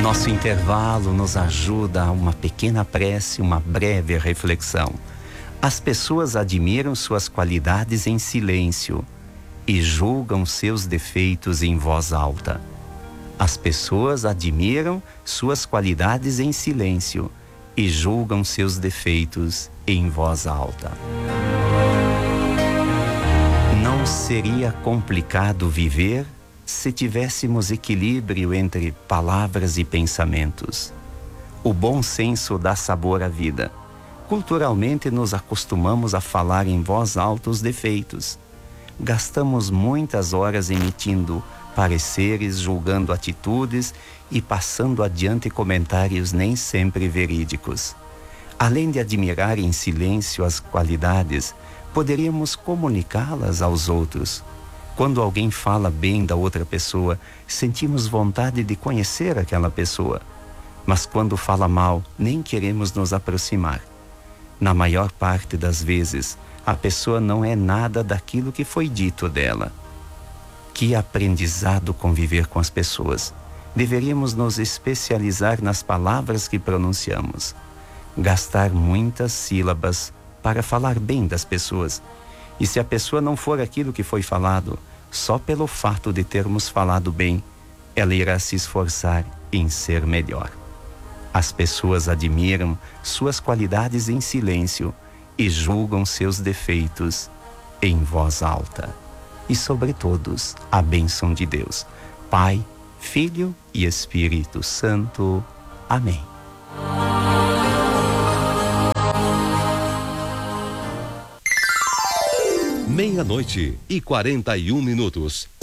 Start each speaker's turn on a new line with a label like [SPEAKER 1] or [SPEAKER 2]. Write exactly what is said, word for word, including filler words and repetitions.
[SPEAKER 1] nosso intervalo nos ajuda a uma pequena prece, uma breve reflexão. As pessoas admiram suas qualidades em silêncio e julgam seus defeitos em voz alta. As pessoas admiram suas qualidades em silêncio e julgam seus defeitos em voz alta. Não seria complicado viver se tivéssemos equilíbrio entre palavras e pensamentos. O bom senso dá sabor à vida. Culturalmente nos acostumamos a falar em voz alta os defeitos. Gastamos muitas horas emitindo pareceres, julgando atitudes e passando adiante comentários nem sempre verídicos. Além de admirar em silêncio as qualidades, poderíamos comunicá-las aos outros. Quando alguém fala bem da outra pessoa, sentimos vontade de conhecer aquela pessoa. Mas quando fala mal, nem queremos nos aproximar. Na maior parte das vezes, a pessoa não é nada daquilo que foi dito dela. Que aprendizado conviver com as pessoas. Deveríamos nos especializar nas palavras que pronunciamos. Gastar muitas sílabas para falar bem das pessoas. E se a pessoa não for aquilo que foi falado, só pelo fato de termos falado bem, ela irá se esforçar em ser melhor. As pessoas admiram suas qualidades em silêncio e julgam seus defeitos em voz alta. E sobre todos, a bênção de Deus, Pai, Filho e Espírito Santo. Amém.
[SPEAKER 2] Meia-noite e quarenta e um minutos.